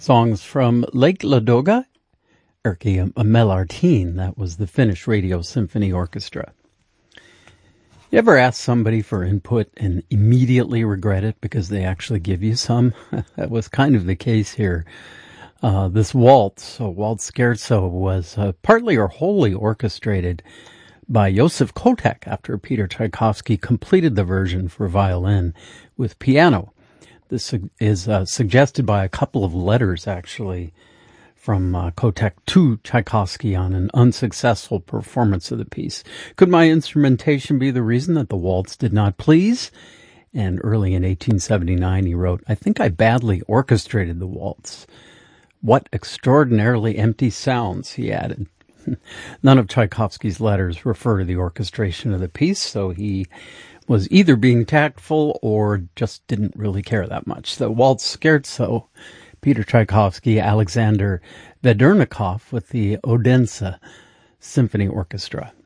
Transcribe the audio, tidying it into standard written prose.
Songs from Lake Ladoga, Erkki Melartin. That was the Finnish Radio Symphony Orchestra. You ever ask somebody for input and immediately regret it because they actually give you some? That was kind of the case here. This waltz scherzo, was partly or wholly orchestrated by Josef Kotek after Peter Tchaikovsky completed the version for violin with piano. This is suggested by a couple of letters, actually, from Kotek to Tchaikovsky on an unsuccessful performance of the piece. Could my instrumentation be the reason that the waltz did not please? And early in 1879, he wrote, "I think I badly orchestrated the waltz. What extraordinarily empty sounds," he added. None of Tchaikovsky's letters refer to the orchestration of the piece, so he was either being tactful or just didn't really care that much. The waltz scherzo, Peter Tchaikovsky, Alexander Vedernikov with the Odense Symphony Orchestra.